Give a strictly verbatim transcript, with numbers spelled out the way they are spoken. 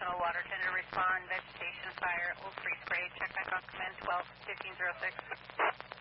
Sentinel Water Tender respond, vegetation fire, Old Free Spray, check back on command twelve fifteen zero six.